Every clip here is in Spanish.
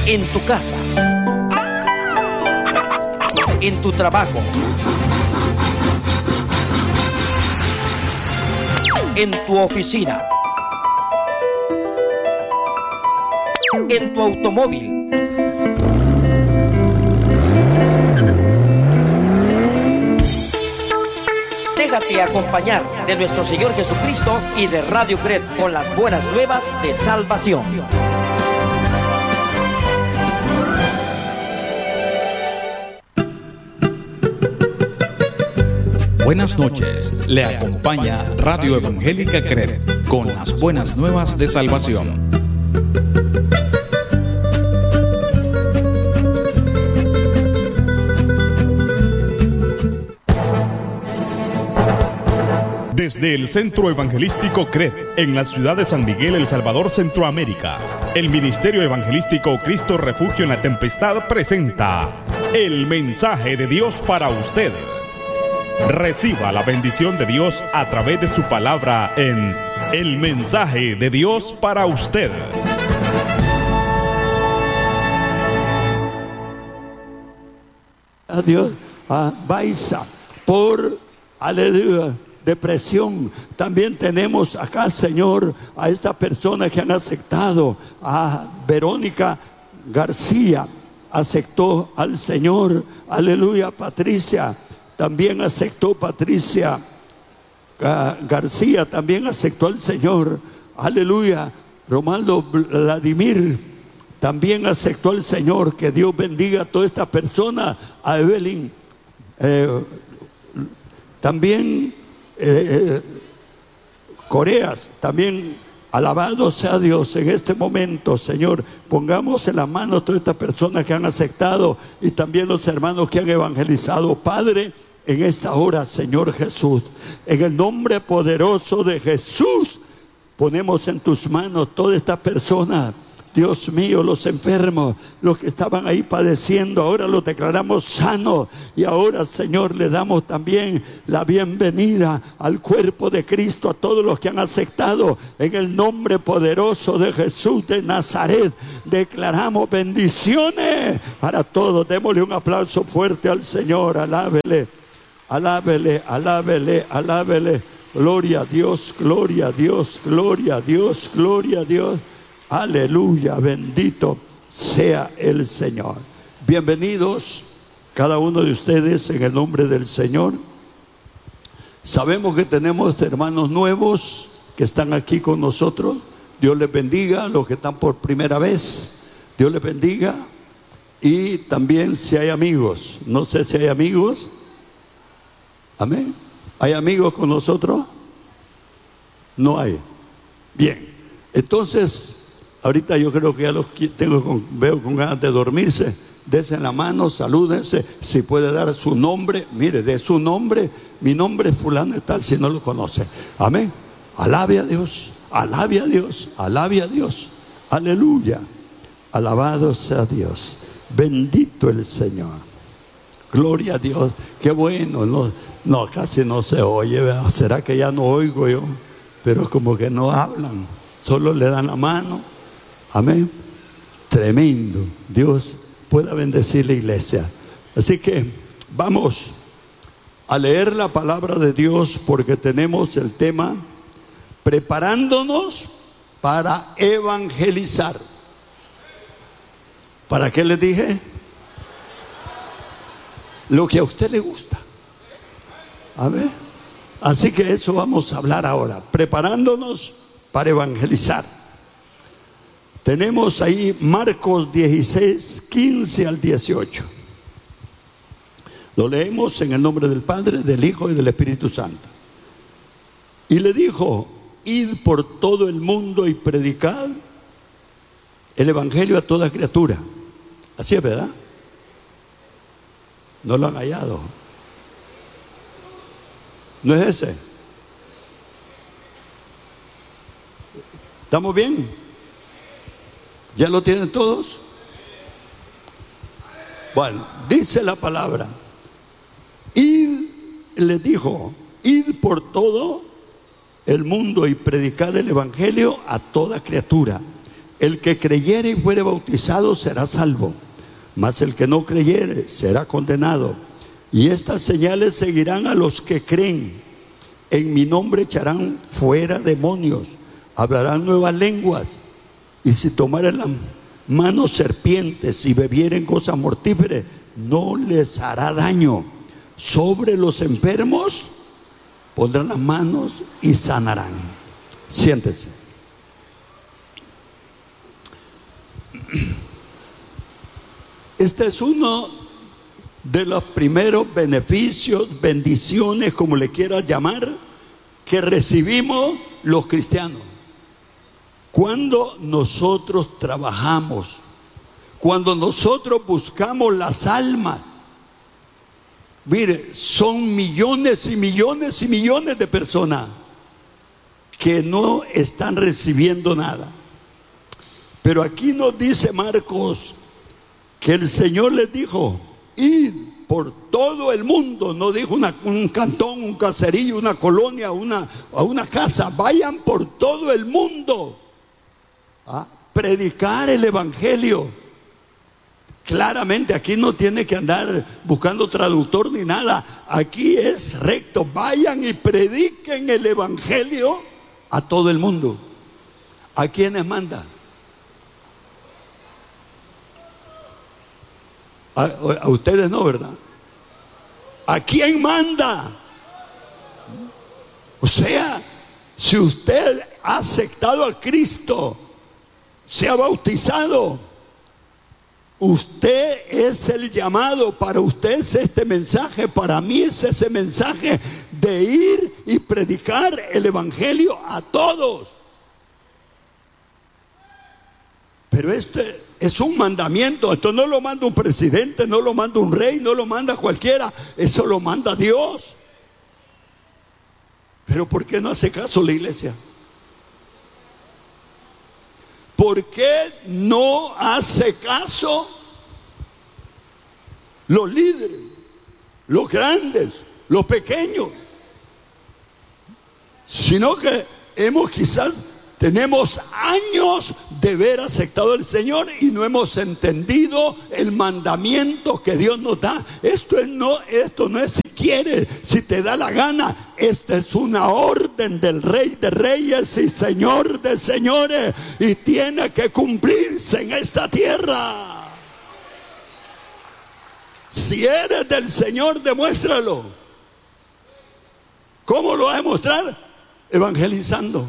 En tu casa, en tu trabajo, en tu oficina, en tu automóvil. Déjate acompañar de nuestro Señor Jesucristo y de Radio Cred con las buenas nuevas de salvación. Buenas noches, le acompaña Radio Evangélica Cred con las buenas nuevas de salvación. Desde el Centro Evangelístico CRED, en la ciudad de San Miguel, El Salvador, Centroamérica, el Ministerio Evangelístico Cristo Refugio en la Tempestad presenta el mensaje de Dios para usted. Reciba la bendición de Dios a través de su palabra en el mensaje de Dios para usted. Adiós a Baiza por aleluya. Depresión. También tenemos acá, Señor, a esta persona que han aceptado, a Verónica García, aceptó al Señor, aleluya. Patricia, también aceptó Patricia García, también aceptó al Señor, aleluya. Romaldo Vladimir, también aceptó al Señor. Que Dios bendiga a toda esta persona, a Evelyn, también Coreas, también alabado sea Dios en este momento, Señor. Pongamos en las manos todas estas personas que han aceptado y también los hermanos que han evangelizado, Padre, en esta hora, Señor Jesús, en el nombre poderoso de Jesús, ponemos en tus manos todas estas personas. Dios mío, los enfermos, los que estaban ahí padeciendo, ahora los declaramos sanos. Y ahora, Señor, le damos también la bienvenida al cuerpo de Cristo, a todos los que han aceptado. En el nombre poderoso de Jesús de Nazaret, declaramos bendiciones para todos. Démosle un aplauso fuerte al Señor. Alábele, alábele, alábele, alábele. Gloria a Dios, gloria a Dios, gloria a Dios, gloria a Dios. Aleluya, bendito sea el Señor. Bienvenidos cada uno de ustedes en el nombre del Señor. Sabemos que tenemos hermanos nuevos que están aquí con nosotros. Dios les bendiga a los que están por primera vez. Dios les bendiga. Y también si hay amigos, no sé si hay amigos. Amén. ¿Hay amigos con nosotros? No hay. Bien, entonces ahorita yo creo que ya los veo con ganas de dormirse. Desen la mano, salúdense. Si puede dar su nombre, mire, de su nombre. Mi nombre es fulano y tal, si no lo conoce. Amén. Alabe a Dios, alabe a Dios, alabe a Dios. Aleluya. Alabado sea Dios. Bendito el Señor. Gloria a Dios. Qué bueno. No, casi no se oye, ¿verdad? ¿Será que ya no oigo yo? Pero como que no hablan, solo le dan la mano. Amén. Tremendo. Dios pueda bendecir la iglesia. Así que vamos a leer la palabra de Dios, porque tenemos el tema preparándonos para evangelizar. ¿Para qué les dije? Lo que a usted le gusta. Amén. Así que eso vamos a hablar ahora, preparándonos para evangelizar. Tenemos ahí Marcos 16, 15 al 18. Lo leemos en el nombre del Padre, del Hijo y del Espíritu Santo. Y le dijo: id por todo el mundo y predicad el evangelio a toda criatura. Así es, ¿verdad? No lo han hallado. ¿No es ese? ¿Estamos bien? ¿Ya lo tienen todos? Bueno, dice la palabra. Id, les dijo, id por todo el mundo y predicad el evangelio a toda criatura. El que creyere y fuere bautizado será salvo, mas el que no creyere será condenado. Y estas señales seguirán a los que creen. En mi nombre echarán fuera demonios, hablarán nuevas lenguas, y si tomaren las manos serpientes y bebieren cosas mortíferas, no les hará daño. Sobre los enfermos pondrán las manos y sanarán. Siéntese. Este es uno de los primeros beneficios, bendiciones, como le quieras llamar, que recibimos los cristianos. Cuando nosotros trabajamos, cuando nosotros buscamos las almas. Mire, son millones y millones y millones de personas que no están recibiendo nada. Pero aquí nos dice Marcos que el Señor les dijo: id por todo el mundo. No dijo un cantón, un caserío, una colonia, una casa. Vayan por todo el mundo a predicar el evangelio. Claramente aquí no tiene que andar buscando traductor ni nada. Aquí es recto. Vayan y prediquen el evangelio a todo el mundo. ¿A quiénes manda? A ustedes no, ¿verdad? ¿A quién manda? O sea, si usted ha aceptado a Cristo, se ha bautizado, usted es el llamado. Para usted es este mensaje, para mí es ese mensaje de ir y predicar el evangelio a todos. Pero este es un mandamiento. Esto no lo manda un presidente, no lo manda un rey, no lo manda cualquiera. Eso lo manda Dios. Pero ¿por qué no hace caso la iglesia? ¿Por qué no hace caso los líderes, los grandes, los pequeños? Sino que tenemos años de haber aceptado al Señor y no hemos entendido el mandamiento que Dios nos da. Esto no es si quieres, si te da la gana. Esta es una orden del Rey de Reyes y Señor de Señores, y tiene que cumplirse en esta tierra. Si eres del Señor, demuéstralo. ¿Cómo lo vas a demostrar? Evangelizando.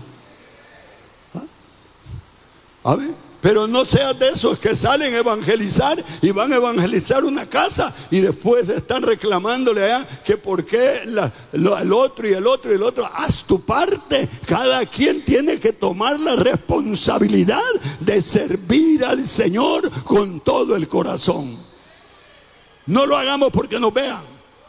A ver, pero no seas de esos que salen a evangelizar y van a evangelizar una casa y después están reclamándole allá que por qué el otro y el otro y el otro. Haz tu parte. Cada quien tiene que tomar la responsabilidad de servir al Señor con todo el corazón. No lo hagamos porque nos vean.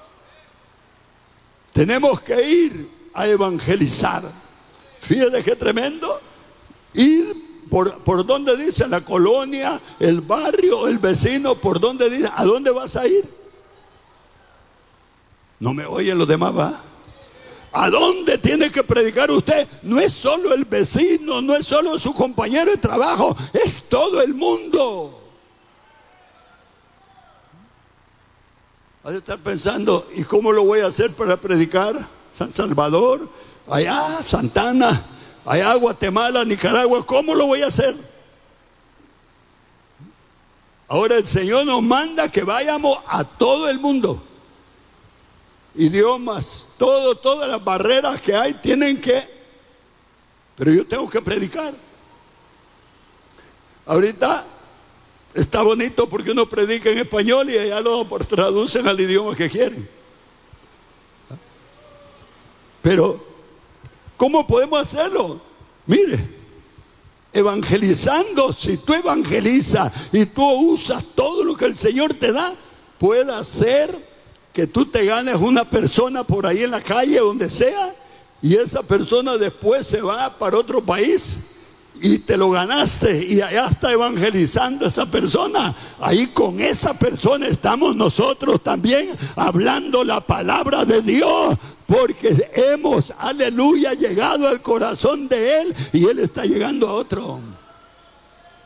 Tenemos que ir a evangelizar. Fíjate qué tremendo. Ir por donde dice la colonia, el barrio, el vecino, por donde dice, ¿a dónde vas a ir? No me oyen los demás, ¿va? ¿A dónde tiene que predicar usted? No es solo el vecino, no es solo su compañero de trabajo, es todo el mundo. Vas a estar pensando, ¿y cómo lo voy a hacer para predicar? San Salvador, allá, Santana, allá Guatemala, Nicaragua, ¿cómo lo voy a hacer? Ahora el Señor nos manda que vayamos a todo el mundo. Idiomas, todas las barreras que hay tienen que, pero yo tengo que predicar. Ahorita está bonito porque uno predica en español y allá lo traducen al idioma que quieren. Pero ¿cómo podemos hacerlo? Mire, evangelizando. Si tú evangelizas y tú usas todo lo que el Señor te da, puede hacer que tú te ganes una persona por ahí en la calle, donde sea, y esa persona después se va para otro país y te lo ganaste y allá está evangelizando esa persona. Ahí con esa persona estamos nosotros también hablando la palabra de Dios, porque hemos, aleluya, llegado al corazón de Él y Él está llegando a otro.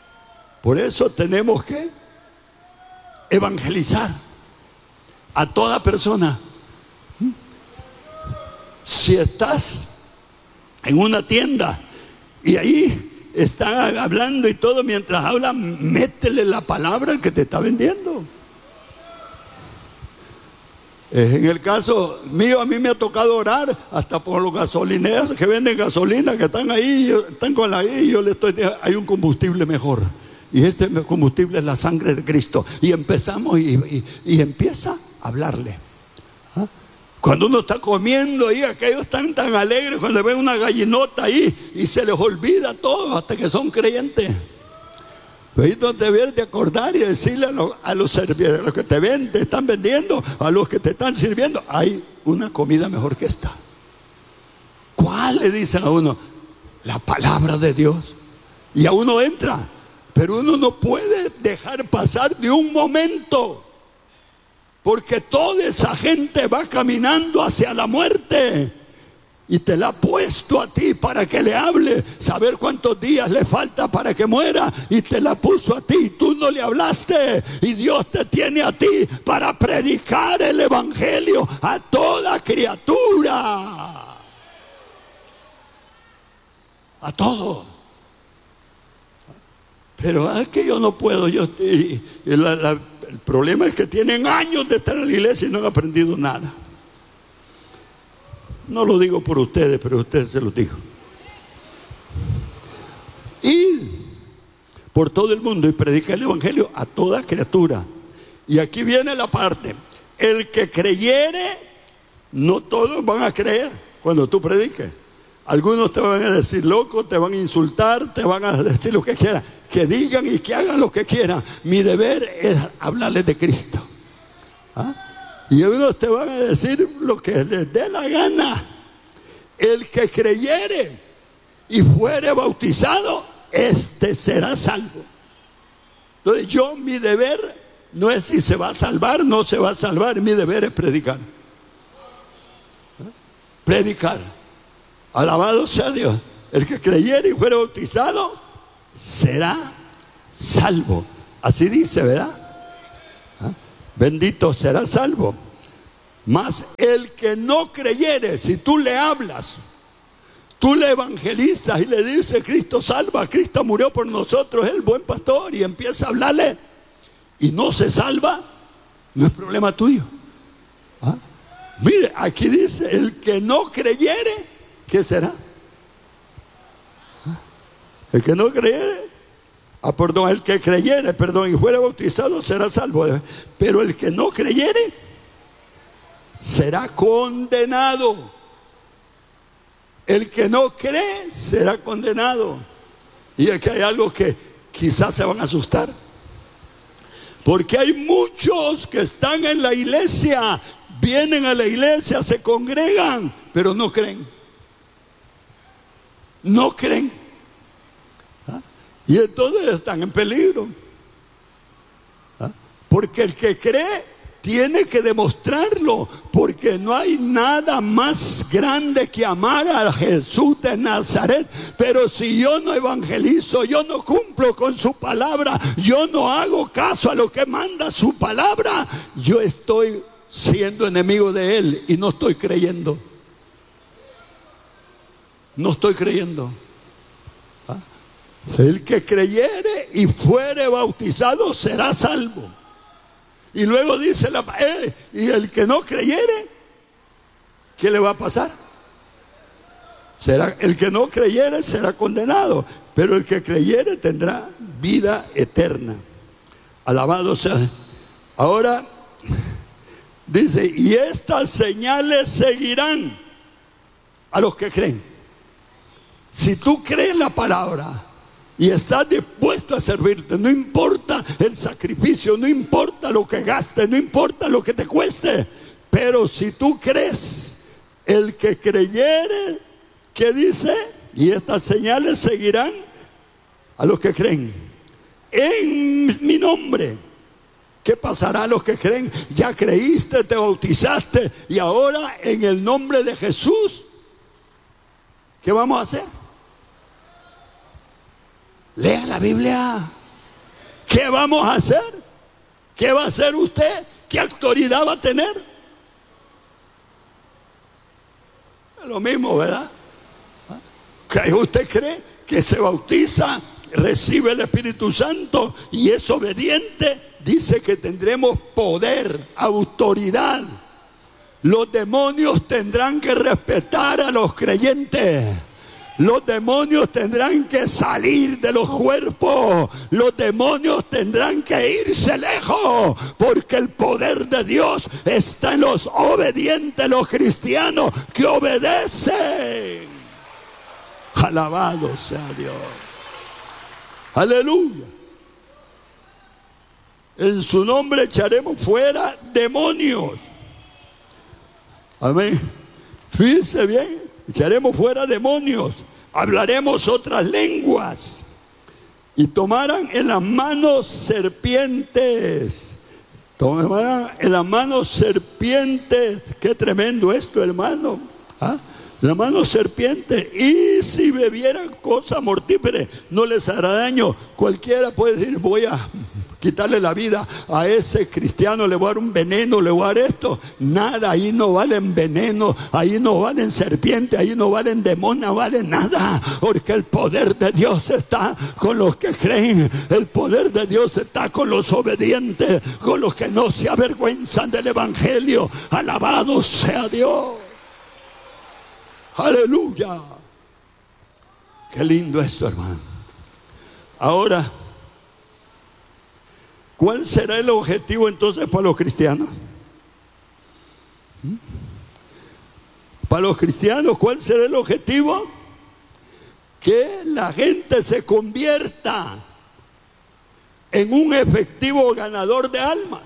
Por eso tenemos que evangelizar a toda persona. Si estás en una tienda y ahí están hablando y todo, mientras hablan, métele la palabra al que te está vendiendo. En el caso mío, a mí me ha tocado orar hasta por los gasolineros que venden gasolina, que están ahí, y yo le estoy diciendo, hay un combustible mejor. Y este combustible es la sangre de Cristo. Y empezamos y empieza a hablarle. ¿Ah? Cuando uno está comiendo ahí, aquellos están tan alegres cuando ven una gallinota ahí y se les olvida todo hasta que son creyentes. Pero ahí no te debes de acordar y decirle a los que te están vendiendo, a los que te están sirviendo, hay una comida mejor que esta. ¿Cuál? Le dicen a uno, la palabra de Dios. Y a uno entra, pero uno no puede dejar pasar ni un momento, porque toda esa gente va caminando hacia la muerte. Y te la ha puesto a ti para que le hable, saber cuántos días le falta para que muera, y te la puso a ti, tú no le hablaste, y Dios te tiene a ti para predicar el evangelio a toda criatura, a todo. Pero es que yo no puedo, el problema es que tienen años de estar en la iglesia y no han aprendido nada. No lo digo por ustedes, pero ustedes se los digo. Y por todo el mundo y predica el evangelio a toda criatura. Y aquí viene la parte: el que creyere, no todos van a creer cuando tú prediques. Algunos te van a decir loco, te van a insultar, te van a decir lo que quieran, que digan y que hagan lo que quieran. Mi deber es hablarles de Cristo. ¿Ah? Y algunos te van a decir lo que les dé la gana. El que creyere y fuere bautizado, este será salvo. Entonces mi deber no es si se va a salvar, no se va a salvar. Mi deber es predicar. Predicar. Alabado sea Dios. El que creyere y fuere bautizado será salvo. Así dice, ¿verdad? Bendito será salvo. Mas el que no creyere, si tú le hablas, tú le evangelizas y le dices Cristo salva, Cristo murió por nosotros, es el buen pastor, y empieza a hablarle y no se salva, no es problema tuyo. ¿Ah? Mire, aquí dice, el que no creyere, ¿qué será? ¿Ah? El que no creyere, el que creyere, y fuera bautizado será salvo. Pero el que no creyere será condenado. El que no cree será condenado. Y aquí hay algo que quizás se van a asustar, porque hay muchos que están en la iglesia, vienen a la iglesia, se congregan, pero no creen. No creen. ¿Ah? Y entonces están en peligro. ¿Ah? Porque el que cree tiene que demostrarlo, porque no hay nada más grande que amar a Jesús de Nazaret. Pero si yo no evangelizo, yo no cumplo con su palabra, yo no hago caso a lo que manda su palabra, yo estoy siendo enemigo de él y no estoy creyendo. No estoy creyendo. ¿Ah? El que creyere y fuere bautizado será salvo. Y luego dice y el que no creyere, ¿qué le va a pasar? El que no creyere será condenado, pero el que creyere tendrá vida eterna. Alabado sea. Ahora dice, y estas señales seguirán a los que creen. Si tú crees la palabra y estás dispuesto a servirte, no importa el sacrificio, no importa lo que gastes, no importa lo que te cueste, pero si tú crees, el que creyere, ¿qué dice? Y estas señales seguirán a los que creen en mi nombre. ¿Qué pasará a los que creen? Ya creíste, te bautizaste, y ahora en el nombre de Jesús, ¿qué vamos a hacer? Lean la Biblia. ¿Qué vamos a hacer? ¿Qué va a hacer usted? ¿Qué autoridad va a tener? Es lo mismo, ¿verdad? ¿Que usted cree que se bautiza, recibe el Espíritu Santo y es obediente? Dice que tendremos poder, autoridad. Los demonios tendrán que respetar a los creyentes. Los demonios tendrán que salir de los cuerpos. Los demonios tendrán que irse lejos, porque el poder de Dios está en los obedientes, los cristianos que obedecen. Alabado sea Dios. Aleluya. En su nombre echaremos fuera demonios. Amén. Fíjense bien. Echaremos fuera demonios, hablaremos otras lenguas y tomarán en las manos serpientes. Tomarán en las manos serpientes. Qué tremendo esto, hermano. Las manos serpientes. Y si bebieran cosa mortífera, no les hará daño. Cualquiera puede decir: voy a quitarle la vida a ese cristiano, le voy a dar un veneno, le voy a dar esto. Nada, ahí no valen veneno, ahí no valen serpientes, ahí no valen demonios, no valen nada, porque el poder de Dios está con los que creen, el poder de Dios está con los obedientes, con los que no se avergüenzan del evangelio. Alabado sea Dios. Aleluya. Qué lindo esto, hermano. Ahora, ¿cuál será el objetivo entonces para los cristianos? Para los cristianos, ¿cuál será el objetivo? Que la gente se convierta en un efectivo ganador de almas.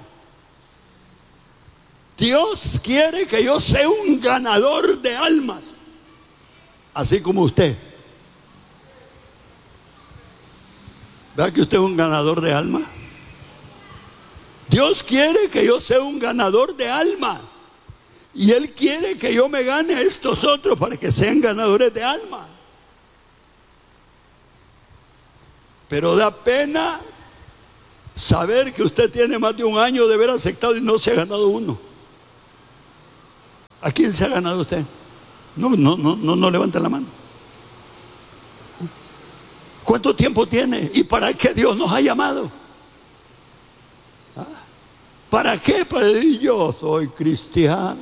Dios quiere que yo sea un ganador de almas, así como usted. ¿Verdad que usted es un ganador de almas? Dios quiere que yo sea un ganador de alma. Y Él quiere que yo me gane a estos otros para que sean ganadores de alma. Pero da pena saber que usted tiene más de un año de haber aceptado y no se ha ganado uno. ¿A quién se ha ganado usted? No levanten la mano. ¿Cuánto tiempo tiene? ¿Y para qué Dios nos ha llamado? ¿Para qué? Para decir: yo soy cristiano.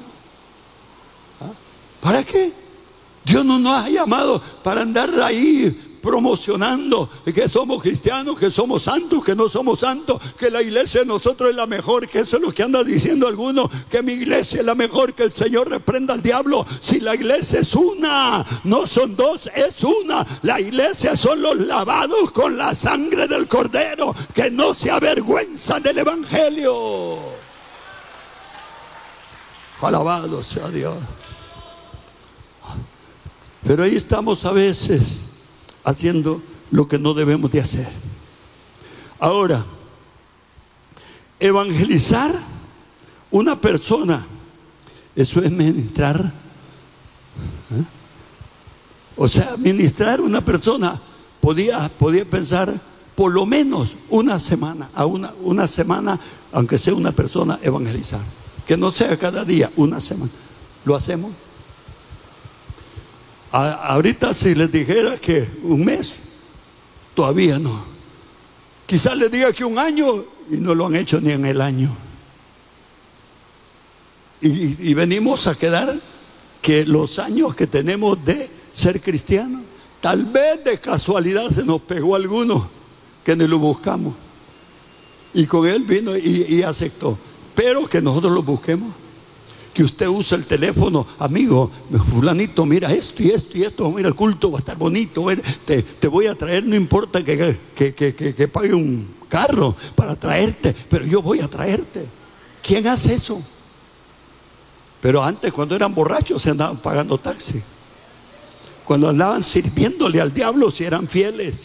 ¿Para qué? Dios no nos ha llamado para andar ahí promocionando que somos cristianos, que somos santos, que no somos santos, que la iglesia de nosotros es la mejor, que eso es lo que anda diciendo algunos, que mi iglesia es la mejor, que el Señor reprenda al diablo. Si la iglesia es una, no son dos, es una. La iglesia son los lavados con la sangre del Cordero, que no se avergüenzan del evangelio. Alabado sea Dios. Pero ahí estamos a veces haciendo lo que no debemos de hacer. Ahora, evangelizar una persona, eso es ministrar. O sea, ministrar una persona, podía pensar por lo menos una semana, una semana, aunque sea una persona, evangelizar. Que no sea cada día, una semana. ¿Lo hacemos? Ahorita si les dijera que un mes, todavía no. Quizás les diga que un año y no lo han hecho ni en el año. Y venimos a quedar que los años que tenemos de ser cristianos, tal vez de casualidad se nos pegó alguno que ni lo buscamos. Y con él vino y aceptó. Pero que nosotros lo busquemos. Que usted usa el teléfono: amigo, fulanito, mira esto y esto y esto, mira el culto va a estar bonito, te voy a traer, no importa que pague un carro para traerte, pero yo voy a traerte. ¿Quién hace eso? Pero antes, cuando eran borrachos, se andaban pagando taxi. Cuando andaban sirviéndole al diablo, si eran fieles.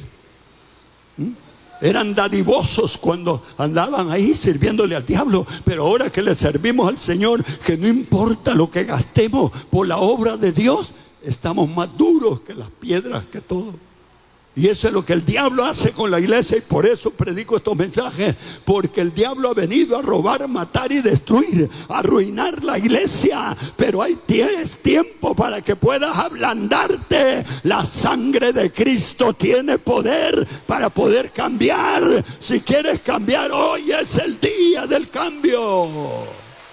Eran dadivosos cuando andaban ahí sirviéndole al diablo. Pero ahora que le servimos al Señor, que no importa lo que gastemos por la obra de Dios, estamos más duros que las piedras, que todo. Y eso es lo que el diablo hace con la iglesia, y por eso predico estos mensajes, porque el diablo ha venido a robar, matar y destruir, a arruinar la iglesia. Pero tienes tiempo para que puedas ablandarte. La sangre de Cristo tiene poder para poder cambiar. Si quieres cambiar, hoy es el día del cambio.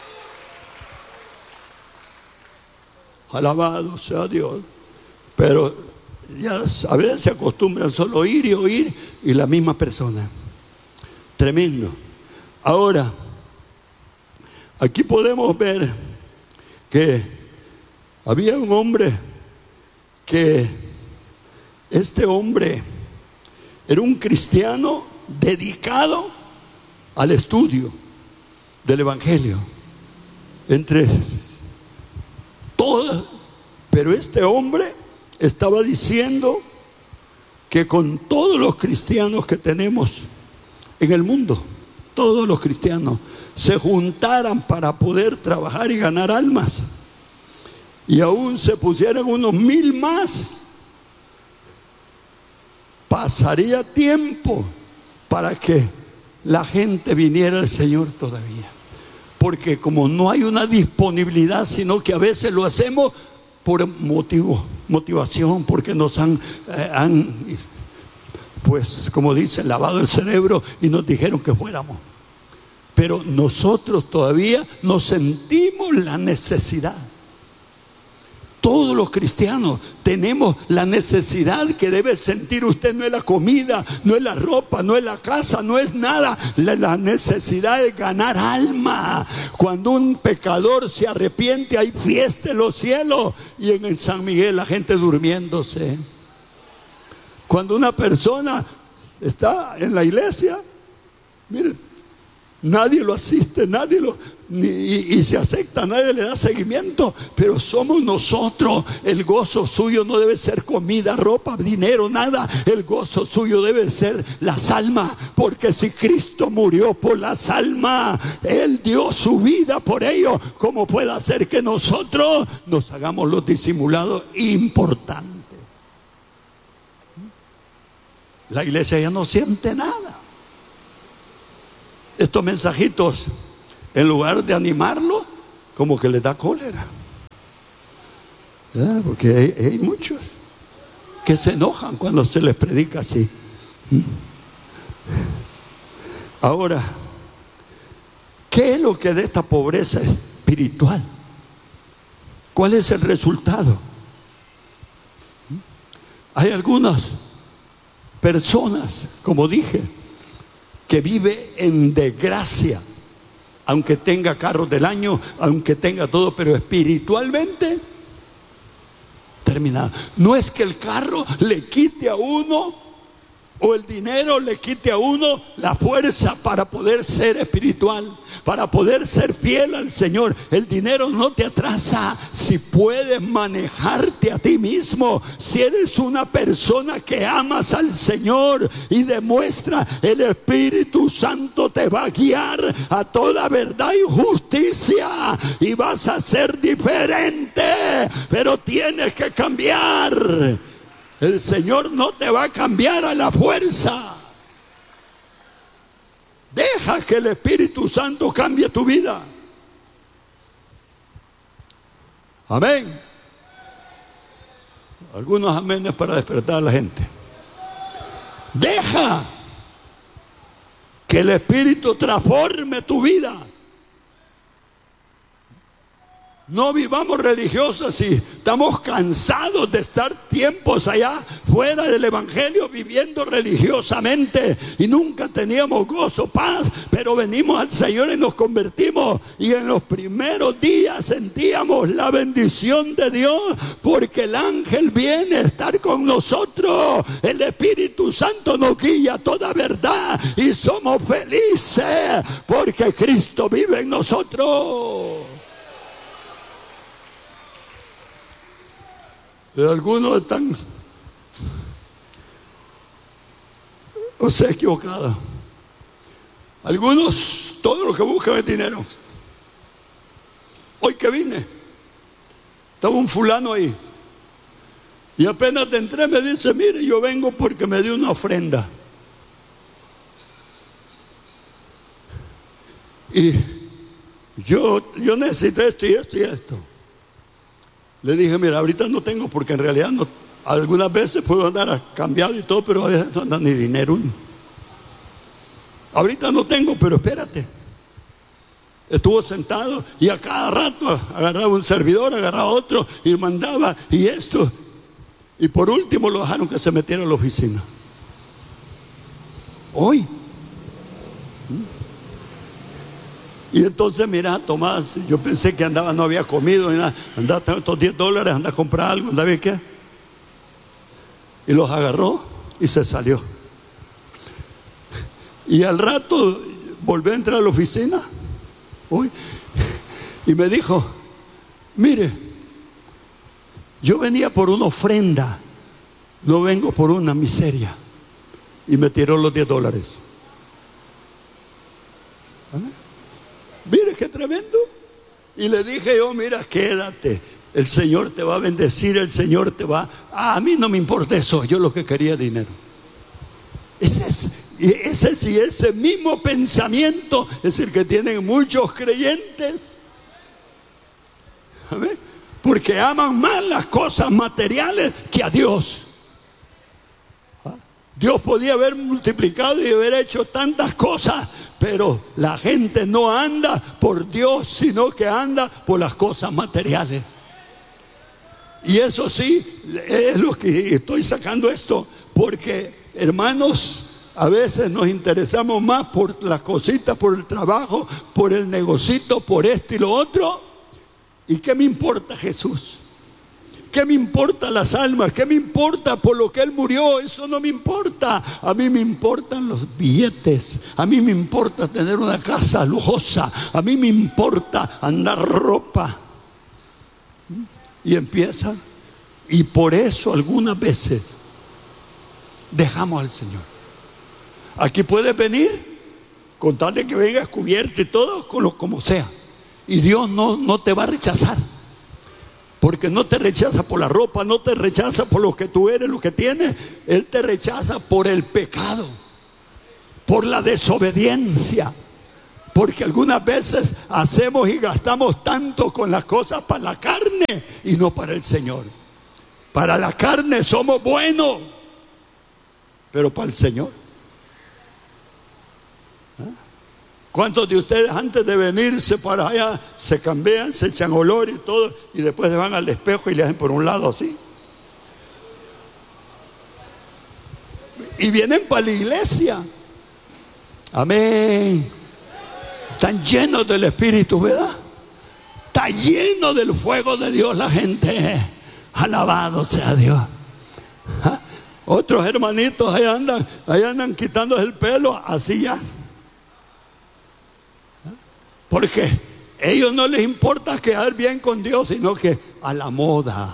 Alabado sea Dios. Pero ya a veces se acostumbran solo oír y oír, y la misma persona. Tremendo. Ahora, aquí podemos ver que había un hombre que este hombre era un cristiano dedicado al estudio del Evangelio entre todas, pero este hombre estaba diciendo que con todos los cristianos que tenemos en el mundo, todos los cristianos se juntaran para poder trabajar y ganar almas, y aún se pusieran unos 1000 más, pasaría tiempo para que la gente viniera al Señor todavía. Porque como no hay una disponibilidad, sino que a veces lo hacemos por motivación, porque nos han pues como dicen, lavado el cerebro y nos dijeron que fuéramos. Pero nosotros todavía nos sentimos la necesidad. Todos los cristianos tenemos la necesidad que debe sentir usted. No es la comida, no es la ropa, no es la casa, no es nada. La necesidad de ganar alma. Cuando un pecador se arrepiente, hay fiesta en los cielos, y en San Miguel la gente durmiéndose. Cuando una persona está en la iglesia, miren, nadie lo asiste, y se acepta, nadie le da seguimiento, pero somos nosotros. El gozo suyo no debe ser comida, ropa, dinero, nada. El gozo suyo debe ser las almas, porque si Cristo murió por las almas, Él dio su vida por ello. ¿Cómo puede hacer que nosotros nos hagamos los disimulados importantes? La iglesia ya no siente nada. Estos mensajitos, en lugar de animarlo, como que les da cólera. Porque hay muchos que se enojan cuando se les predica así. Ahora, ¿qué es lo que da esta pobreza espiritual? ¿Cuál es el resultado? Hay algunas personas, como dije, que vive en desgracia, aunque tenga carros del año, aunque tenga todo, pero espiritualmente terminado. No es que el carro le quite a uno, o el dinero le quite a uno la fuerza para poder ser espiritual, para poder ser fiel al Señor. El dinero no te atrasa si puedes manejarte a ti mismo. Si eres una persona que amas al Señor y demuestra, el Espíritu Santo te va a guiar a toda verdad y justicia, y vas a ser diferente. Pero tienes que cambiar. El Señor no te va a cambiar a la fuerza. Deja que el Espíritu Santo cambie tu vida. Amén. Algunos amenes para despertar a la gente. Deja que el Espíritu transforme tu vida. No vivamos religiosos si estamos cansados de estar tiempos allá fuera del Evangelio, viviendo religiosamente, y nunca teníamos gozo, paz, pero venimos al Señor y nos convertimos, y en los primeros días sentíamos la bendición de Dios, porque el ángel viene a estar con nosotros. El Espíritu Santo nos guía a toda verdad, y somos felices porque Cristo vive en nosotros. Algunos están equivocados. Algunos, todo lo que buscan es dinero. Hoy que vine, estaba un fulano ahí, Y apenas entré me dice, mire, yo vengo porque me dio una ofrenda. Y yo necesito esto y esto y esto. Le dije, mira, ahorita no tengo, porque en realidad no, algunas veces puedo andar cambiado y todo, pero a veces no anda ni dinero. Ahorita no tengo, pero espérate. Estuvo sentado y a cada rato agarraba un servidor, agarraba otro y mandaba y esto. Y por último lo dejaron que se metiera a la oficina. Hoy. Y entonces, mira, Tomás, yo pensé que andaba, no había comido, andaba estos $10, anda a comprar algo, ¿andaba qué? Y los agarró y se salió. Y al rato volvió a entrar a la oficina, hoy, y me dijo, mire, yo venía por una ofrenda, no vengo por una miseria. Y me tiró los $10. ¿Vale? Mire qué tremendo. Y le dije yo, mira, quédate, el Señor te va a bendecir, el Señor te va. A mí no me importa eso, yo lo que quería es dinero. Ese mismo pensamiento es el que tienen muchos creyentes. ¿Sabe? Porque aman más las cosas materiales que a Dios. Dios podía haber multiplicado y haber hecho tantas cosas, pero la gente no anda por Dios, sino que anda por las cosas materiales. Y eso sí, es lo que estoy sacando esto, porque hermanos, a veces nos interesamos más por las cositas, por el trabajo, por el negocito, por esto y lo otro. ¿Y qué me importa Jesús? ¿Qué me importa las almas? ¿Qué me importa por lo que Él murió? Eso no me importa. A mí me importan los billetes. A mí me importa tener una casa lujosa. A mí me importa andar ropa. Y empieza. Y por eso algunas veces dejamos al Señor. Aquí puedes venir con tal de que vengas cubierto y todo, como sea. Y Dios no te va a rechazar. Porque no te rechaza por la ropa, no te rechaza por lo que tú eres, lo que tienes. Él te rechaza por el pecado, por la desobediencia. Porque algunas veces hacemos y gastamos tanto con las cosas para la carne y no para el Señor. Para la carne somos buenos, pero para el Señor. ¿Cuántos de ustedes antes de venirse para allá se cambian, se echan olor y todo, y después se van al espejo y le hacen por un lado así? Y vienen para la iglesia. Amén. Están llenos del Espíritu, ¿verdad? Está lleno del fuego de Dios la gente. Alabado sea Dios. ¿Ah? Otros hermanitos ahí andan quitándose el pelo así ya. Porque a ellos no les importa quedar bien con Dios, sino que a la moda.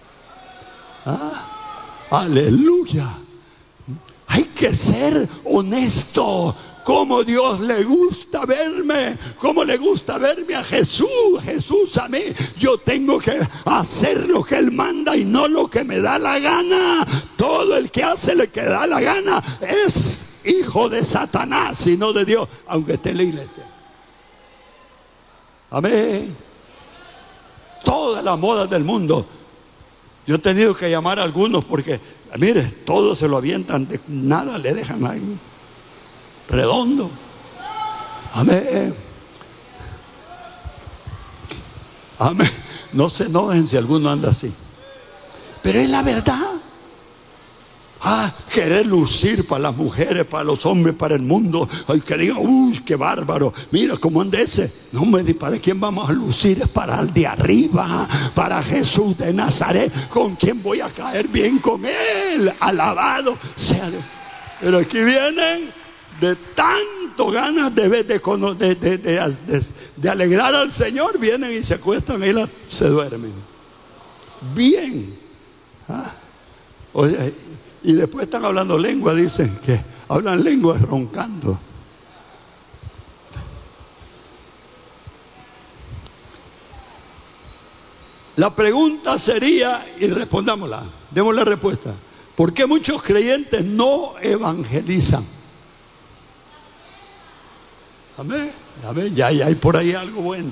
¿Ah? Aleluya. Hay que ser honesto. Como Dios le gusta verme, como le gusta verme a Jesús. Jesús a mí, yo tengo que hacer lo que Él manda y no lo que me da la gana. Todo el que hace lo que da la gana es hijo de Satanás y no de Dios, aunque esté en la iglesia. Amén. Todas las modas del mundo. Yo he tenido que llamar a algunos porque, mire, todos se lo avientan, de nada le dejan ahí redondo. Amén. Amén. No se enojen si alguno anda así, pero es la verdad. Querer lucir para las mujeres, para los hombres, para el mundo. Ay, que digan, uy, qué bárbaro. Mira cómo anda ese. No me di, ¿para quién vamos a lucir? Es para el de arriba, para Jesús de Nazaret. ¿Con quién voy a caer bien? Con Él. Alabado sea Dios. Pero aquí vienen de tanto ganas de alegrar al Señor. Vienen y se acuestan y se duermen. Bien. Oye, y después están hablando lengua, dicen que hablan lengua roncando. La pregunta sería, y respondámosla: Demos la respuesta. ¿Por qué muchos creyentes no evangelizan? Amén. Amén. Ya hay por ahí algo bueno.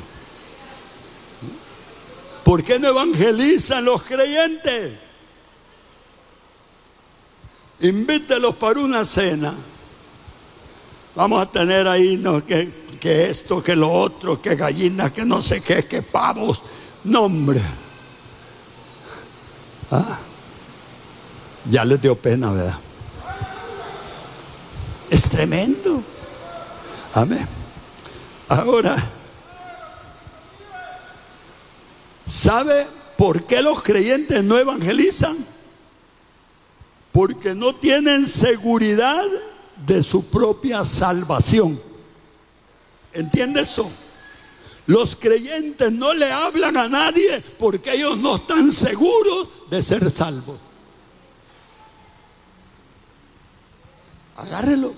¿Por qué no evangelizan los creyentes? Invítelos para una cena. Vamos a tener ahí, ¿no?, que esto, que lo otro, que gallinas, que no sé qué, que pavos. No, hombre. Ya les dio pena, ¿verdad? Es tremendo. Amén. Ahora, ¿sabe por qué los creyentes no evangelizan? Porque no tienen seguridad de su propia salvación. ¿Entiende eso? Los creyentes no le hablan a nadie porque ellos no están seguros de ser salvos. Agárrelo.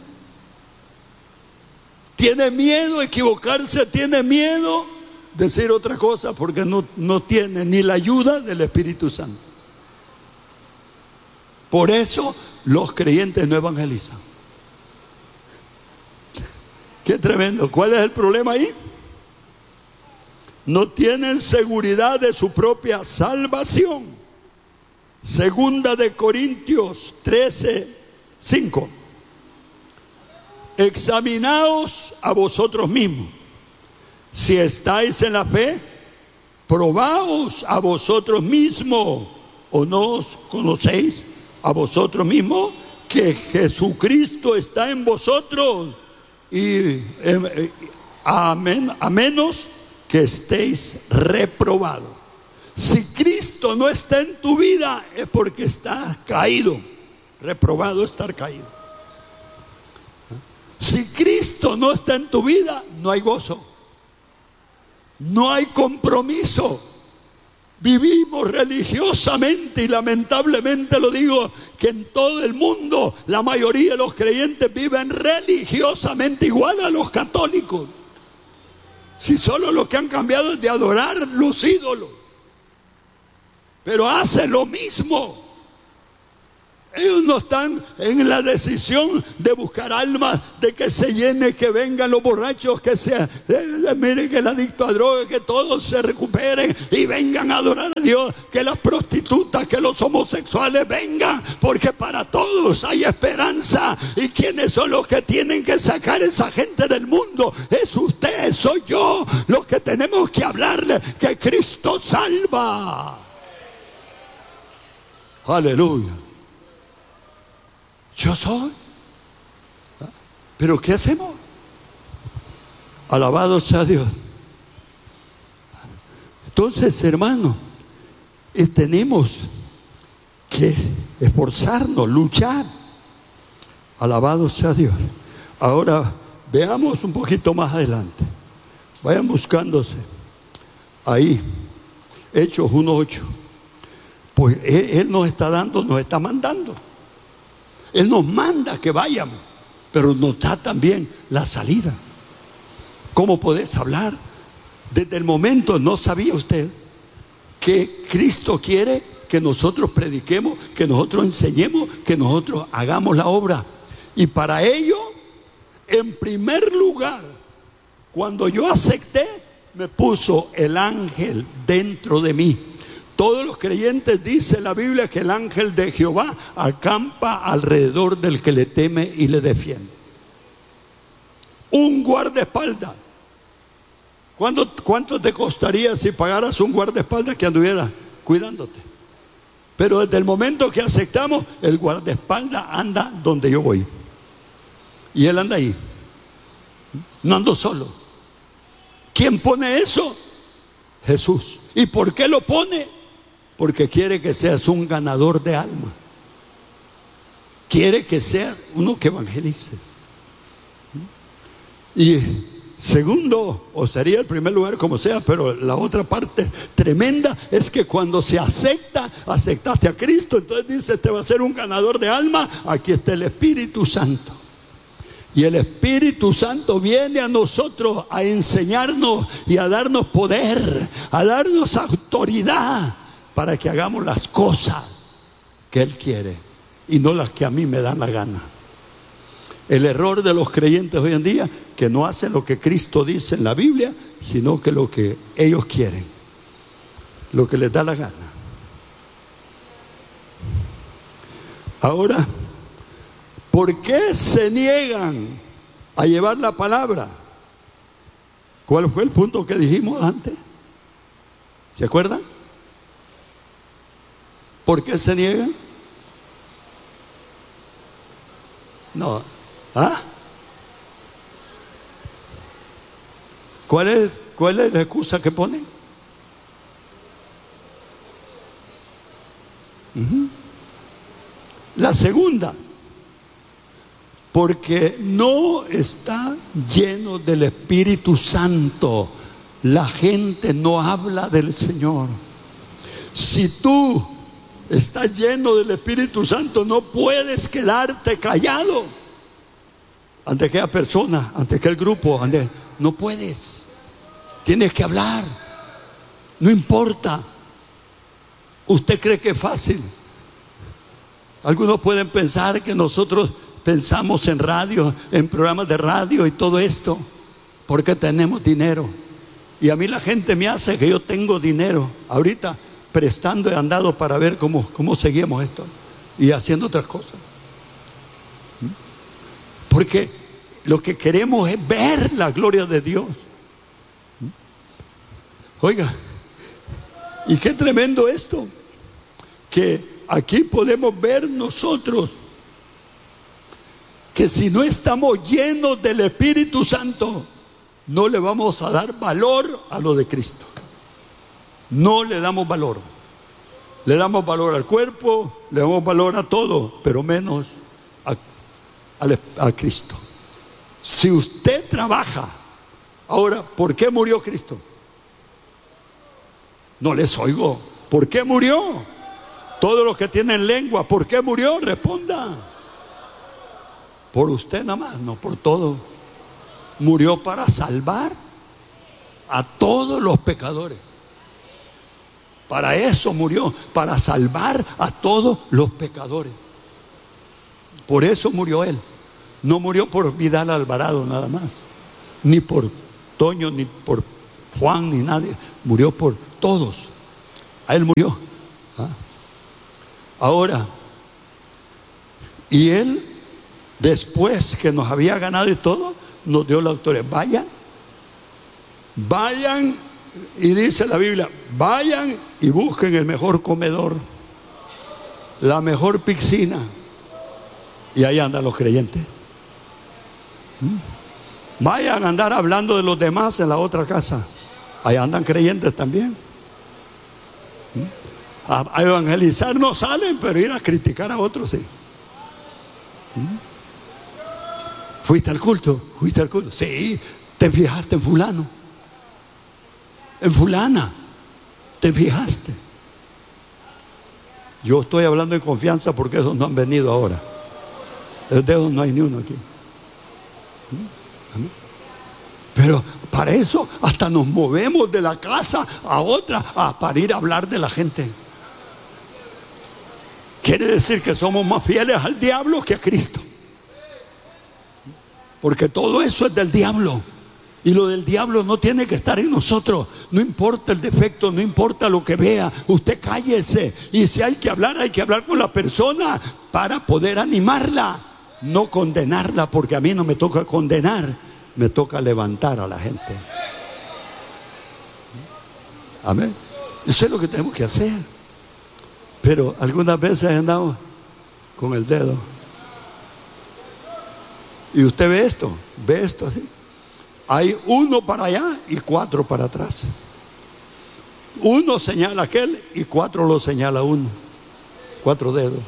Tiene miedo equivocarse, tiene miedo decir otra cosa porque no tiene ni la ayuda del Espíritu Santo. Por eso los creyentes no evangelizan. Qué tremendo. ¿Cuál es el problema ahí? No tienen seguridad de su propia salvación. Segunda de Corintios 13:5. Examinaos a vosotros mismos. Si estáis en la fe, probaos a vosotros mismos. ¿O no os conocéis a vosotros mismos que Jesucristo está en vosotros? Y a menos que estéis reprobados. Si Cristo no está en tu vida, es porque estás caído. Reprobado es estar caído. Si Cristo no está en tu vida, no hay gozo, no hay compromiso. Vivimos religiosamente, y lamentablemente lo digo, que en todo el mundo la mayoría de los creyentes viven religiosamente igual a los católicos. Si solo lo que han cambiado es de adorar los ídolos, pero hacen lo mismo. Ellos no están en la decisión de buscar almas, de que se llene, que vengan los borrachos, que miren, que el adicto a drogas, que todos se recuperen y vengan a adorar a Dios, que las prostitutas, que los homosexuales vengan, porque para todos hay esperanza. ¿Y quiénes son los que tienen que sacar a esa gente del mundo? Es usted, soy yo, los que tenemos que hablarle que Cristo salva. Aleluya. Yo soy. ¿Pero qué hacemos? Alabado sea Dios. Entonces, hermano, tenemos que esforzarnos, luchar. Alabado sea Dios. Ahora, veamos un poquito más adelante. Vayan buscándose. Ahí, Hechos 1:8. Pues Él nos está dando, nos está mandando. Él nos manda que vayamos, pero nos da también la salida. ¿Cómo podés hablar? Desde el momento, ¿no sabía usted que Cristo quiere que nosotros prediquemos, que nosotros enseñemos, que nosotros hagamos la obra? Y para ello, en primer lugar, cuando yo acepté, me puso el ángel dentro de mí. Todos los creyentes, dice la Biblia, que el ángel de Jehová acampa alrededor del que le teme y le defiende. Un guardaespaldas. ¿Cuánto te costaría si pagaras un guardaespaldas que anduviera cuidándote? Pero desde el momento que aceptamos, el guardaespaldas anda donde yo voy. Y él anda ahí. No ando solo. ¿Quién pone eso? Jesús. ¿Y por qué lo pone? Porque quiere que seas un ganador de alma. Quiere que seas uno que evangelices. Y segundo, o sería el primer lugar como sea, pero la otra parte tremenda es que cuando se aceptaste a Cristo, entonces dice, este va a ser un ganador de alma. Aquí está el Espíritu Santo. Y el Espíritu Santo viene a nosotros a enseñarnos y a darnos poder, a darnos autoridad para que hagamos las cosas. que Él quiere y no las que a mí me dan la gana. El error de los creyentes hoy en día, que no hacen lo que Cristo dice en la Biblia, sino que lo que ellos quieren, lo que les da la gana. Ahora, ¿por qué se niegan a llevar la palabra? ¿Cuál fue el punto que dijimos antes? ¿Se acuerdan? ¿Por qué se niegan? No. ¿Ah? ¿Cuál es la excusa que ponen? La segunda, porque no está lleno del Espíritu Santo. La gente no habla del Señor. Si tú estás lleno del Espíritu Santo, no puedes quedarte callado ante aquella persona, ante aquel grupo, no puedes. Tienes que hablar. No importa. ¿Usted cree que es fácil? Algunos pueden pensar que nosotros pensamos en radio, en programas de radio y todo esto porque tenemos dinero. Y a mí la gente me hace que yo tengo dinero. Ahorita prestando he andado para ver cómo seguimos esto y haciendo otras cosas. Porque lo que queremos es ver la gloria de Dios. Oiga, y qué tremendo esto, que aquí podemos ver nosotros que si no estamos llenos del Espíritu Santo, no le vamos a dar valor a lo de Cristo. No le damos valor. Le damos valor al cuerpo, le damos valor a todo, pero menos a Cristo. Si usted trabaja, ahora, ¿por qué murió Cristo? No les oigo. ¿Por qué murió? Todos los que tienen lengua, ¿por qué murió? Responda. Por usted nada más, no por todo. Murió para salvar a todos los pecadores. Para eso murió, para salvar a todos los pecadores. Por eso murió Él. No murió por Vidal Alvarado nada más, ni por Toño, ni por Juan, ni nadie. Murió por todos. A Él murió. Ahora, y Él, después que nos había ganado y todo, nos dio la autoridad. Vayan, y dice la Biblia, vayan y busquen el mejor comedor, la mejor piscina, y ahí andan los creyentes. Vayan a andar hablando de los demás en la otra casa, ahí andan creyentes también. A evangelizar no salen, pero ir a criticar a otros sí. ¿Fuiste al culto? ¿Fuiste al culto? Sí. ¿Te fijaste en fulano? En fulana. ¿Te fijaste? Yo estoy hablando en confianza porque esos no han venido ahora. De esos no hay ni uno aquí. Pero para eso hasta nos movemos de la casa a otra para ir a hablar de la gente. Quiere decir que somos más fieles al diablo que a Cristo. Porque todo eso es del diablo. Y lo del diablo no tiene que estar en nosotros. No importa el defecto, no importa lo que vea. Usted cállese. Y si hay que hablar con la persona para poder animarla, no condenarla, porque a mí no me toca condenar, me toca levantar a la gente. Amén. Eso es lo que tenemos que hacer. Pero algunas veces andamos con el dedo. Y usted ve esto así. Hay uno para allá y 4 para atrás. Uno señala a aquel y 4 lo señala uno. 4 dedos.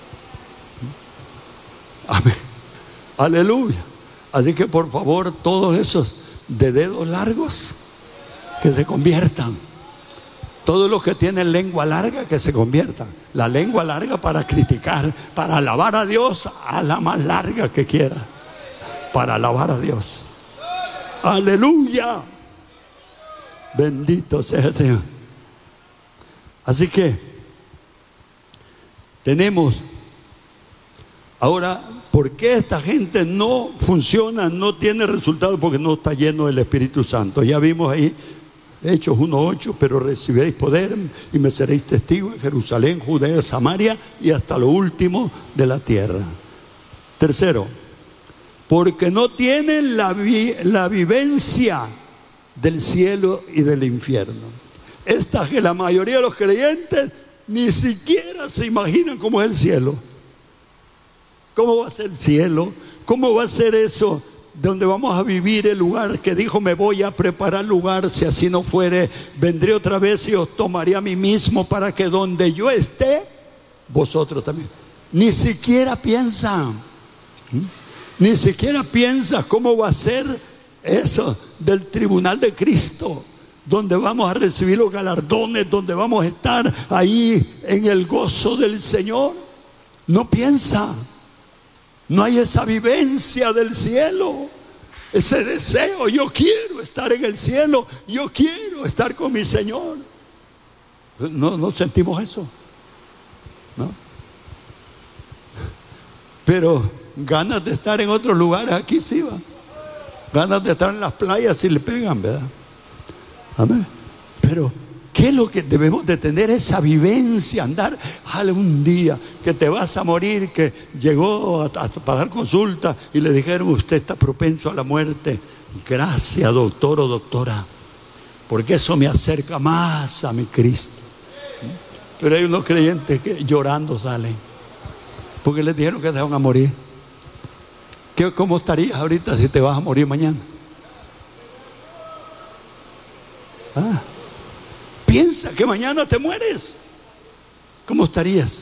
Amén. Aleluya. Así que por favor, todos esos de dedos largos, que se conviertan. Todos los que tienen lengua larga, que se conviertan. La lengua larga para criticar, para alabar a Dios, a la más larga que quiera. Para alabar a Dios. Aleluya. Bendito sea el Señor. Así que tenemos. Ahora, ¿por qué esta gente no funciona, no tiene resultados? Porque no está lleno del Espíritu Santo. Ya vimos ahí Hechos 1:8, pero recibiréis poder y me seréis testigos en Jerusalén, Judea, Samaria y hasta lo último de la tierra. Tercero, porque no tienen la vivencia del cielo y del infierno. Que la mayoría de los creyentes ni siquiera se imaginan cómo es el cielo. ¿Cómo va a ser el cielo? ¿Cómo va a ser eso? Donde vamos a vivir, el lugar que dijo: me voy a preparar lugar, si así no fuere, vendré otra vez y os tomaré a mí mismo, para que donde yo esté, vosotros también. Ni siquiera piensan, ni siquiera piensas cómo va a ser eso del tribunal de Cristo, donde vamos a recibir los galardones, donde vamos a estar ahí en el gozo del Señor. No piensa. No hay esa vivencia del cielo, ese deseo. Yo quiero estar en el cielo, yo quiero estar con mi Señor. No sentimos eso, ¿no? Pero ganas de estar en otros lugares, aquí sí va. Ganas de estar en las playas si le pegan, ¿verdad? Amén. Pero ¿qué es lo que debemos de tener? Esa vivencia, andar, un día que te vas a morir, que llegó a pagar consulta y le dijeron: usted está propenso a la muerte. Gracias, doctor o doctora, porque eso me acerca más a mi Cristo. Pero hay unos creyentes que llorando salen, porque les dijeron que te van a morir. ¿Cómo estarías ahorita si te vas a morir mañana? Piensa que mañana te mueres. ¿Cómo estarías?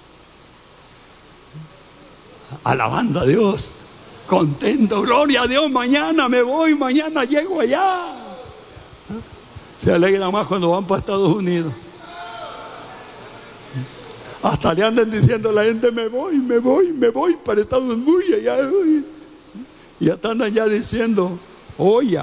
Alabando a Dios, contento, gloria a Dios, mañana me voy, mañana llego allá. Se alegra más cuando van para Estados Unidos. Hasta le andan diciendo a la gente: me voy para Estados Unidos, allá. Y hasta andan ya diciendo: oye,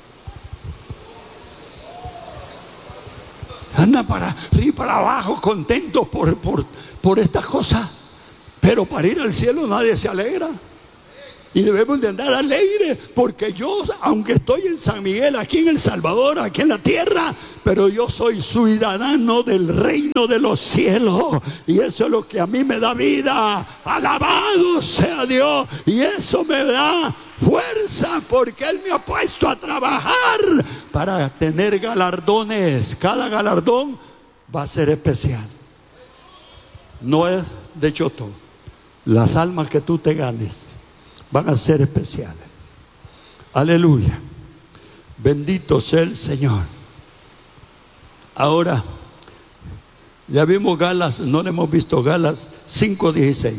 andan para arriba y para abajo, contentos por estas cosas. Pero para ir al cielo nadie se alegra. Y debemos de andar alegres, porque yo, aunque estoy en San Miguel, aquí en El Salvador, aquí en la tierra, pero yo soy ciudadano del reino de los cielos. Y eso es lo que a mí me da vida. Alabado sea Dios. Y eso me da fuerza, porque Él me ha puesto a trabajar para tener galardones. Cada galardón va a ser especial. No es de choto. Las almas que tú te ganes van a ser especiales. Aleluya. Bendito sea el Señor. Ahora, ya vimos Gálatas, no le hemos visto Gálatas 5:16.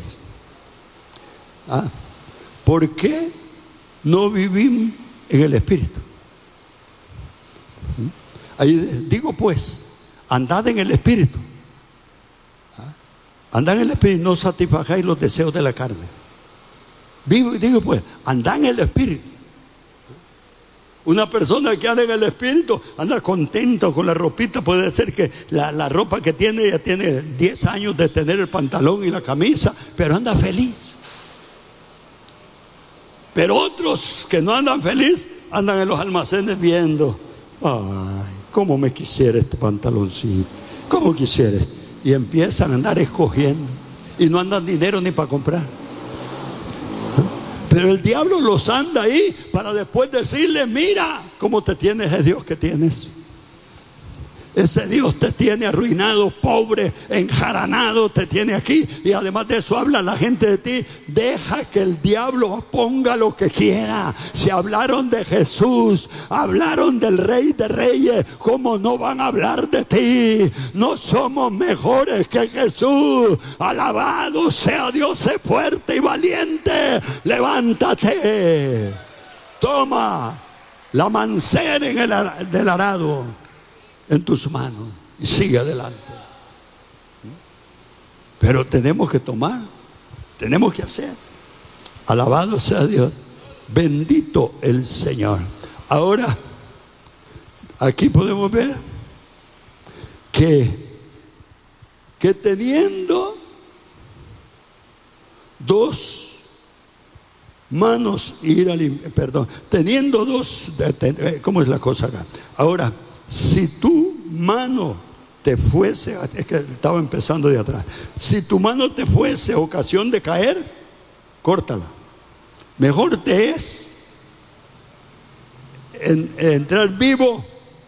¿Por qué no vivimos en el Espíritu? Ahí digo pues, andad en el Espíritu. Andad en el Espíritu, no satisfagáis los deseos de la carne. Digo pues, andad en el Espíritu. Una persona que anda en el Espíritu anda contento con la ropita. Puede ser que la ropa que tiene, ya tiene 10 años de tener el pantalón y la camisa, pero anda feliz. Pero otros que no andan feliz, andan en los almacenes viendo: ay, cómo me quisiera este pantaloncito, cómo quisiera. Y empiezan a andar escogiendo y no andan dinero ni para comprar. Pero el diablo los anda ahí para después decirle: mira cómo te tienes, el Dios que tienes. Ese Dios te tiene arruinado, pobre, enjaranado, te tiene aquí. Y además de eso habla la gente de ti. Deja que el diablo ponga lo que quiera. Si hablaron de Jesús, hablaron del Rey de Reyes, ¿cómo no van a hablar de ti? No somos mejores que Jesús. Alabado sea Dios, sé fuerte y valiente. Levántate. Toma la mancera del arado en tus manos y sigue adelante. Pero tenemos que tomar, tenemos que hacer. Alabado sea Dios, bendito el Señor. Ahora, aquí podemos ver que teniendo 2 manos ir al perdón, teniendo 2, ¿cómo es la cosa acá? Ahora, si tu mano te fuese, es que estaba empezando de atrás, si tu mano te fuese ocasión de caer, córtala. Mejor te es entrar vivo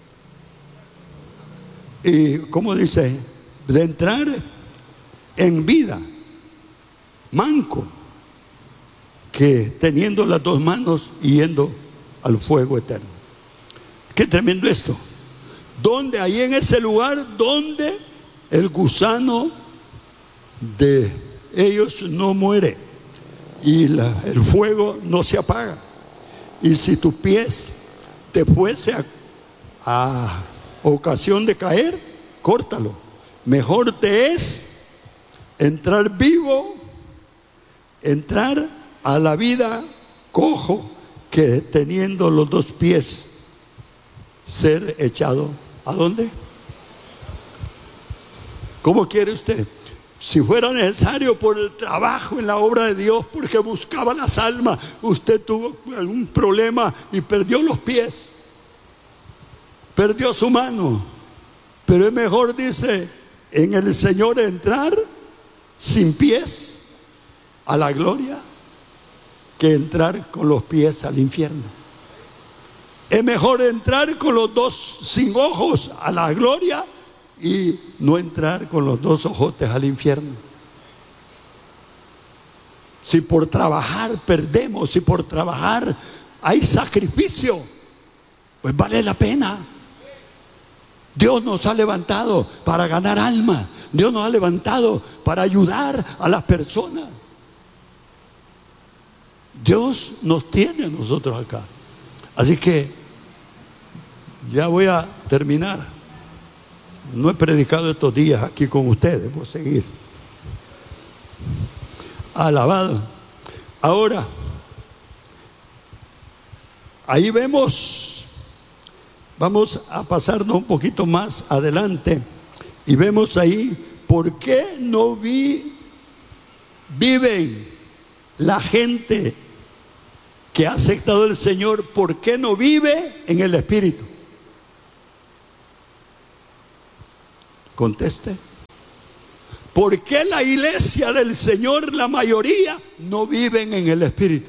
y, ¿cómo dice? De entrar en vida, manco, que teniendo las 2 manos y yendo al fuego eterno. Qué tremendo esto. Donde ahí en ese lugar donde el gusano de ellos no muere y el fuego no se apaga. Y si tus pies te fuese a ocasión de caer, córtalo. Mejor te es entrar vivo, entrar a la vida cojo, que teniendo los 2 pies ser echado ¿a dónde? ¿Cómo quiere usted? Si fuera necesario por el trabajo en la obra de Dios, porque buscaba las almas, usted tuvo algún problema y perdió los pies, perdió su mano, pero es mejor, dice, en el Señor entrar sin pies a la gloria que entrar con los pies al infierno. Es mejor entrar con los 2 sin ojos a la gloria y no entrar con los 2 ojotes al infierno. Si por trabajar perdemos, si por trabajar hay sacrificio, pues vale la pena. Dios nos ha levantado para ganar almas. Dios nos ha levantado para ayudar a las personas. Dios nos tiene a nosotros acá. Así que ya voy a terminar. No he predicado estos días aquí con ustedes, voy a seguir. Alabado. Ahora, ahí vemos, vamos a pasarnos un poquito más adelante y vemos ahí por qué no viven la gente que ha aceptado al Señor, por qué no vive en el Espíritu. Conteste. ¿Por qué la iglesia del Señor, la mayoría, no viven en el Espíritu?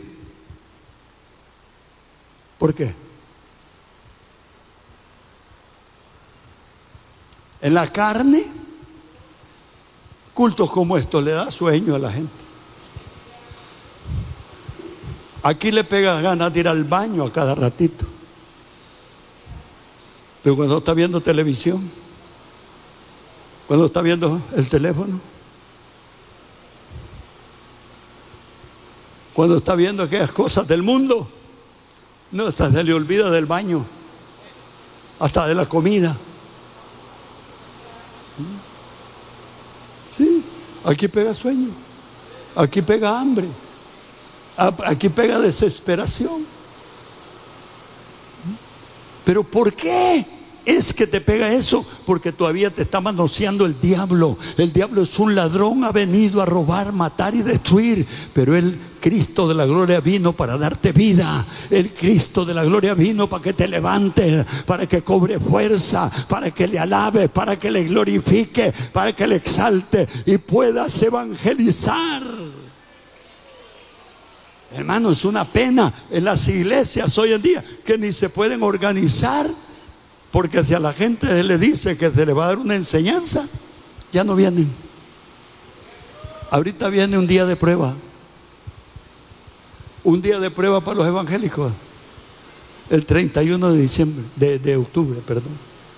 ¿Por qué? En la carne, cultos como estos le da sueño a la gente. Aquí le pega ganas de ir al baño a cada ratito. Pero cuando está viendo televisión, cuando está viendo el teléfono, cuando está viendo aquellas cosas del mundo, no, hasta se le olvida del baño, hasta de la comida. Sí, aquí pega sueño, aquí pega hambre, aquí pega desesperación. ¿Pero por qué es que te pega eso? Porque todavía te está manoseando el diablo. El diablo es un ladrón, ha venido a robar, matar y destruir. Pero el Cristo de la gloria vino para darte vida. El Cristo de la gloria vino para que te levantes, para que cobre fuerza, para que le alabes, para que le glorifique, para que le exalte y puedas evangelizar. Hermano, es una pena en las iglesias hoy en día que ni se pueden organizar, porque si a la gente le dice que se le va a dar una enseñanza, ya no vienen. Ahorita viene un día de prueba. Un día de prueba para los evangélicos. El 31 de diciembre, de octubre, perdón.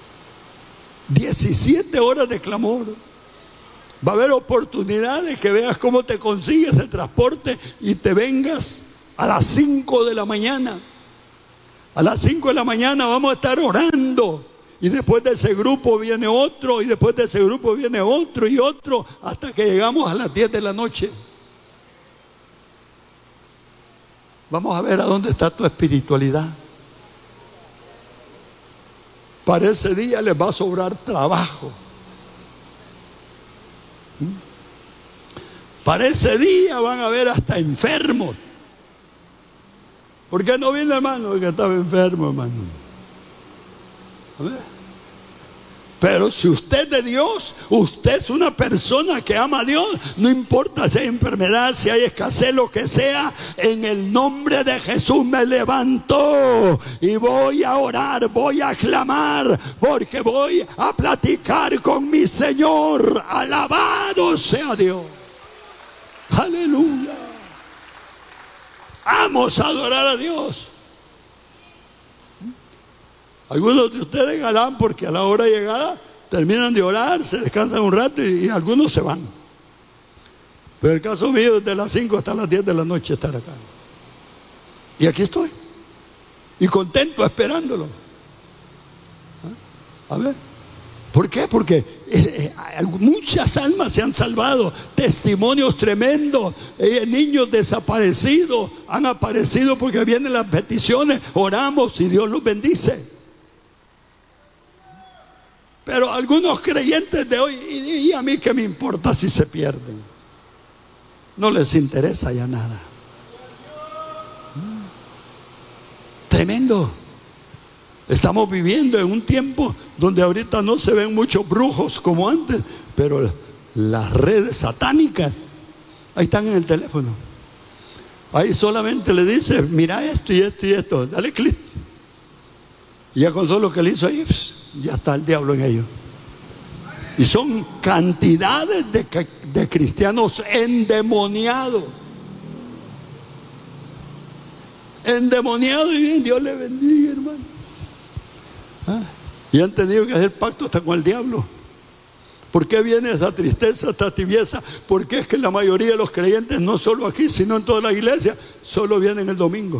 17 horas de clamor. Va a haber oportunidades que veas cómo te consigues el transporte y te vengas a las 5 de la mañana. A las 5 de la mañana vamos a estar orando. Y después de ese grupo viene otro. Y después de ese grupo viene otro y otro. Hasta que llegamos a las 10 de la noche. Vamos a ver a dónde está tu espiritualidad. Para ese día les va a sobrar trabajo. Para ese día van a haber hasta enfermos. ¿Por qué no vino, hermano? Porque estaba enfermo, hermano. A ver. Pero si usted es de Dios, usted es una persona que ama a Dios, no importa si hay enfermedad, si hay escasez, lo que sea, en el nombre de Jesús me levanto y voy a orar, voy a clamar, porque voy a platicar con mi Señor. Alabado sea Dios. Aleluya. Vamos a adorar a Dios. Algunos de ustedes galán porque a la hora de llegada terminan de orar, se descansan un rato y algunos se van. Pero el caso mío, desde las 5 hasta las 10 de la noche estar acá. Y aquí estoy. Y contento esperándolo. A ver. ¿Por qué? Porque muchas almas se han salvado. Testimonios tremendos. Niños desaparecidos han aparecido porque vienen las peticiones. Oramos y Dios los bendice. Pero algunos creyentes de hoy, y a mí qué me importa si se pierden. No les interesa ya nada. Tremendo. Estamos viviendo en un tiempo donde ahorita no se ven muchos brujos como antes, pero las redes satánicas ahí están en el teléfono. Ahí solamente le dice, mira esto y esto y esto, dale clic. Y ya con solo que le hizo ahí, ya está el diablo en ellos. Y son cantidades de cristianos endemoniados. Endemoniados, y bien, Dios le bendiga, hermano. Y han tenido que hacer pacto hasta con el diablo. ¿Por qué viene esa tristeza, esta tibieza? Porque es que la mayoría de los creyentes, no solo aquí, sino en toda la iglesia, solo vienen el domingo.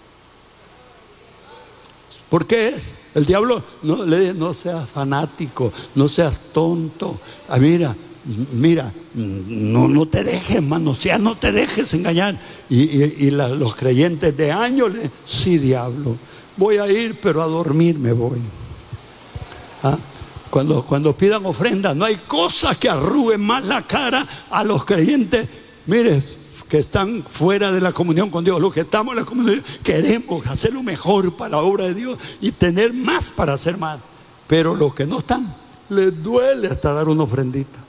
¿Por qué es? El diablo no le dice, no seas fanático, no seas tonto. Mira, no te dejes manosear, no te dejes engañar. Y los creyentes de años, sí, diablo, voy a ir, pero a dormir me voy. Cuando pidan ofrenda, no hay cosa que arruguen más la cara a los creyentes. Mire, que están fuera de la comunión con Dios. Los que estamos en la comunión queremos hacer lo mejor para la obra de Dios y tener más para hacer más. Pero los que no están, les duele hasta dar una ofrendita.